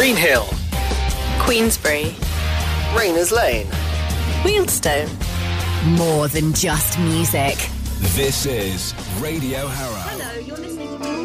Greenhill, Queensbury, Rayners Lane, Wealdstone. More than just music. This is Radio Harrow. Hello, you're listening to